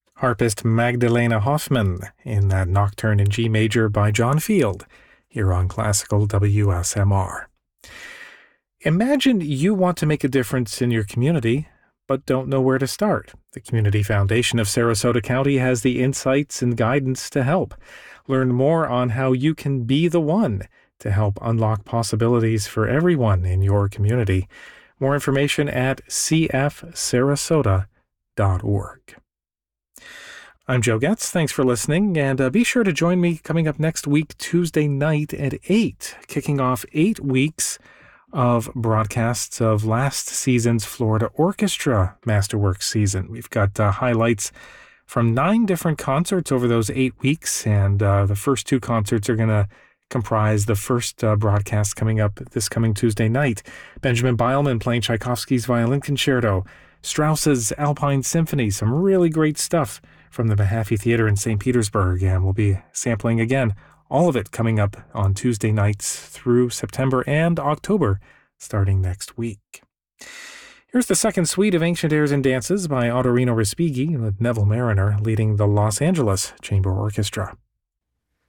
Harpist Magdalena Hoffman in that Nocturne in G major by John Field here on Classical WSMR. Imagine you want to make a difference in your community, but don't know where to start. The Community Foundation of Sarasota County has the insights and guidance to help. Learn more on how you can be the one to help unlock possibilities for everyone in your community. More information at cfsarasota.org. I'm Joe Getz. Thanks for listening, and be sure to join me coming up next week, Tuesday night at 8, kicking off 8 weeks of broadcasts of last season's Florida Orchestra Masterworks season. We've got highlights from 9 different concerts over those 8 weeks, and the first 2 concerts are going to comprise the first broadcast coming up this coming Tuesday night. Benjamin Beilman playing Tchaikovsky's Violin Concerto, Strauss's Alpine Symphony, some really great stuff from the Mahaffey Theater in St. Petersburg, and we'll be sampling again all of it coming up on Tuesday nights through September and October, starting next week. Here's the second suite of Ancient Airs and Dances by Ottorino Respighi, with Neville Mariner leading the Los Angeles Chamber Orchestra.